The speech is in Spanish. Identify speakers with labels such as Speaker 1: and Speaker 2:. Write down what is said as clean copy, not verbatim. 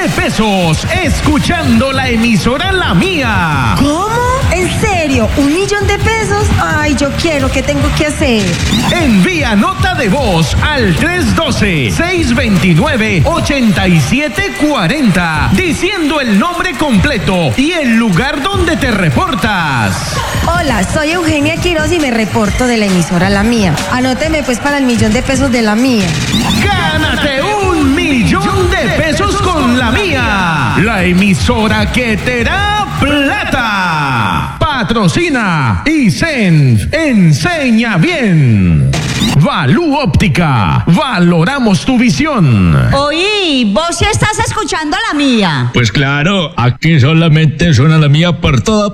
Speaker 1: de pesos escuchando la emisora La Mía.
Speaker 2: ¿Cómo? ¿En serio? ¿1 millón de pesos? Ay, yo quiero. ¿Qué tengo que hacer?
Speaker 1: Envía nota de voz al 312-629-8740 diciendo el nombre completo y el lugar donde te reportas.
Speaker 2: Hola, soy Eugenia Quiroz y me reporto de la emisora La Mía. Anóteme pues para el 1 millón de pesos de La Mía.
Speaker 1: ¡Gánate 1 millón de pesos con La Mía! La emisora que te da plata. Patrocina ISENF. Enseña bien. Valú Óptica. Valoramos tu visión.
Speaker 3: Oí, vos sí estás escuchando La Mía.
Speaker 4: Pues claro, aquí solamente suena La Mía por toda